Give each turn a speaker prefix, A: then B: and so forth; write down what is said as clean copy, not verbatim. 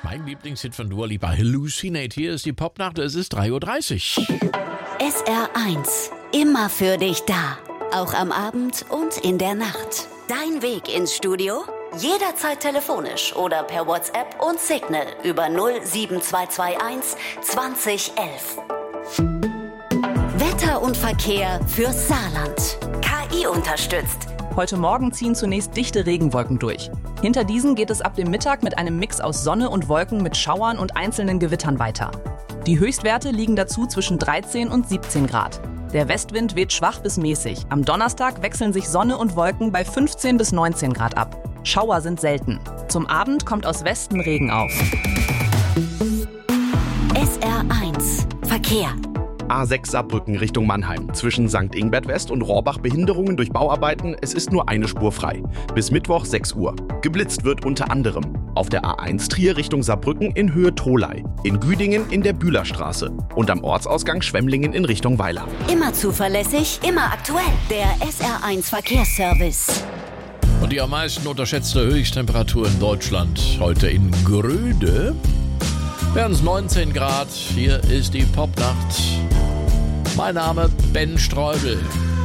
A: Mein Lieblingshit von Dua Lipa, Hallucinate. Hier ist die Popnacht, es ist 3:30 Uhr.
B: SR1, immer für dich da. Auch am Abend und in der Nacht. Dein Weg ins Studio? Jederzeit telefonisch oder per WhatsApp und Signal über 07221 2011. Wetter und Verkehr fürs Saarland. KI unterstützt.
C: Heute Morgen ziehen zunächst dichte Regenwolken durch. Hinter diesen geht es ab dem Mittag mit einem Mix aus Sonne und Wolken mit Schauern und einzelnen Gewittern weiter. Die Höchstwerte liegen dazu zwischen 13 und 17 Grad. Der Westwind weht schwach bis mäßig. Am Donnerstag wechseln sich Sonne und Wolken bei 15 bis 19 Grad ab. Schauer sind selten. Zum Abend kommt aus Westen Regen auf.
B: SR1 Verkehr.
D: A6 Saarbrücken Richtung Mannheim. Zwischen St. Ingbert West und Rohrbach Behinderungen durch Bauarbeiten. Es ist nur eine Spur frei. Bis Mittwoch 6 Uhr. Geblitzt wird unter anderem auf der A1 Trier Richtung Saarbrücken in Höhe Tholey, in Güdingen in der Bühlerstraße und am Ortsausgang Schwemmlingen in Richtung Weiler.
B: Immer zuverlässig, immer aktuell. Der SR1 Verkehrsservice.
A: Und die am meisten unterschätzte Höchsttemperatur in Deutschland heute in Gröde. Wären es 19 Grad. Hier ist die Popnacht. Mein Name Ben Streubel.